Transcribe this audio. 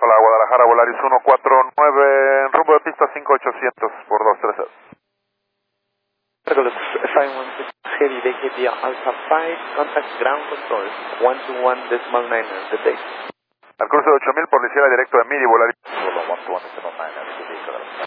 Hola, Guadalajara, Volaris 149, en rumbo de pista 5800 por 230. Regulus 516 Heavy DKB Alpha 5, contact ground control 121.9, good day. Al cruce de 8000 por la izquierda directo de Midi, Volaris. Solo 121.9, good day.